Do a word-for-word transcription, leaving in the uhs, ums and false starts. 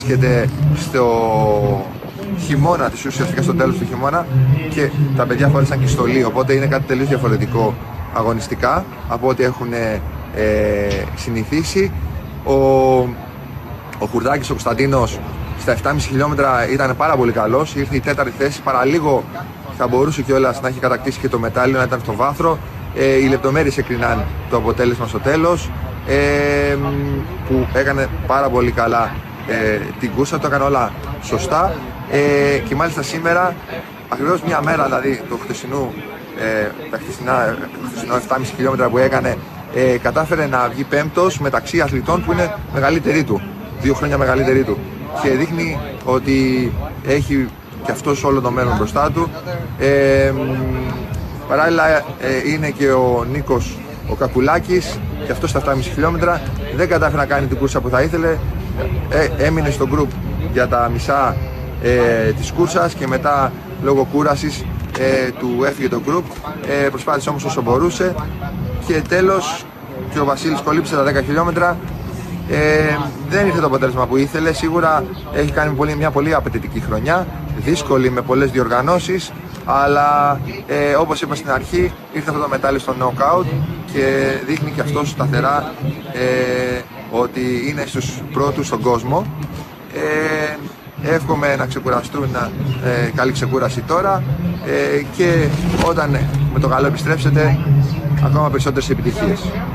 Βρίσκεται στο χειμώνα της ουσιαστικά στο τέλος του χειμώνα και τα παιδιά φόρεσαν και στολή, οπότε είναι κάτι τελείως διαφορετικό αγωνιστικά από ό,τι έχουν ε, συνηθίσει. Ο, ο Χουρδάκης, ο Κωνσταντίνος, στα επτά κόμμα πέντε χιλιόμετρα ήταν πάρα πολύ καλός, ήρθε η τέταρτη θέση, παραλίγο θα μπορούσε κιόλας να έχει κατακτήσει και το μετάλλιο, να ήταν στο βάθρο. Ε, οι λεπτομέρειες έκριναν το αποτέλεσμα στο τέλος, ε, που έκανε πάρα πολύ καλά ε, την κούρσα, το έκανε όλα σωστά, ε, και μάλιστα σήμερα, ακριβώς μια μέρα δηλαδή του χθεσινού, ε, τα χθεσινά, χθεσινό επτά κόμμα πέντε χιλιόμετρα που έκανε, ε, κατάφερε να βγει πέμπτος μεταξύ αθλητών που είναι μεγαλύτεροι του, δύο χρόνια μεγαλύτεροι του, και δείχνει ότι έχει και αυτός όλο το μέλλον μπροστά του. Ε, παράλληλα ε, είναι και ο Νίκος ο Κακουλάκης, και αυτός στα επτά κόμμα πέντε χιλιόμετρα δεν κατάφερε να κάνει την κούρσα που θα ήθελε, ε, έμεινε στο γκρουπ για τα μισά ε, της κούρσας και μετά λόγω κούρασης ε, του έφυγε το γκρουπ, ε, προσπάθησε όμως όσο μπορούσε και τέλος και ο Βασίλης κολύψε τα δέκα χιλιόμετρα. Ε, δεν ήρθε το αποτέλεσμα που ήθελε, σίγουρα έχει κάνει πολύ, μια πολύ απαιτητική χρονιά, δύσκολη με πολλές διοργανώσεις, αλλά ε, όπως είπα στην αρχή, ήρθε αυτό το μετάλλιο στο knockout και δείχνει και αυτό σταθερά ε, ότι είναι στους πρώτους στον κόσμο. Ε, εύχομαι να ξεκουραστούν, ε, καλή ξεκούραση τώρα, ε, και όταν με το καλό επιστρέψετε, ακόμα περισσότερες επιτυχίες.